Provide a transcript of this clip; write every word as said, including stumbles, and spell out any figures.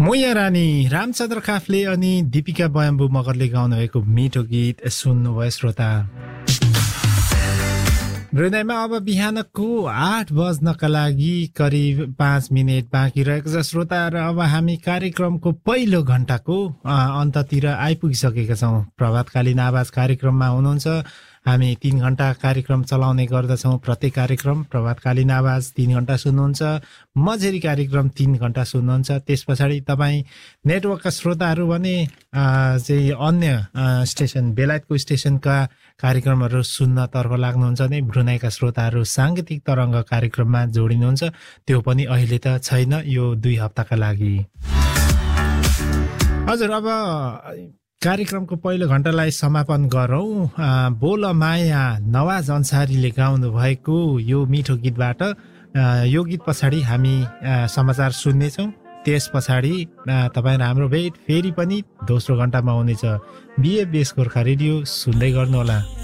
मोया रानी रामचन्द्र काफले अनि दीपिका बयाम्बु मगरले गाउनु भएको मिठो गीत सुन्नुभयो श्रोता। हृदयमा अब बिहानको आठ बज्नका लागि करिब पाँच मिनट बाँकी रहेको छ श्रोता, र अब हामी कार्यक्रमको पहिलो घण्टाको अन्ततिर आइपुगिसकेका छौँ। प्रभातकालीन आवाज कार्यक्रममा हुनुहुन्छ। हामी तीन घण्टा कार्यक्रम चलाउने गर्दछौँ। प्रत्येक कार्यक्रम प्रभातकालीन आवाज तीन घण्टा सुन्नुहुन्छ, मझेरी कार्यक्रम तीन घण्टा सुन्नुहुन्छ। त्यस पछाडि तपाईँ नेटवर्कका श्रोताहरू भने चाहिँ अन्य स्टेसन बेलायतको स्टेसनका कार्यक्रमहरू सुन्नतर्फ लाग्नुहुन्छ भने ब्रुनाईका श्रोताहरू साङ्गीतिक तरङ्ग कार्यक्रममा जोडिनुहुन्छ। त्यो पनि अहिले त छैन, यो दुई हप्ताका लागि। हजुर, अब कार्यक्रमको पहिलो घण्टालाई समापन गरौँ। बोल माया नवाज अन्सारीले गाउनु भएको यो मिठो गीतबाट। यो गीत पछाडि हामी समाचार सुन्नेछौँ। त्यस पछाडि तपाईँ हाम्रो भेट फेरि पनि दोस्रो घण्टामा हुनेछ। बिए बेस गोर्खा रेडियो सुन्दै गर्नुहोला।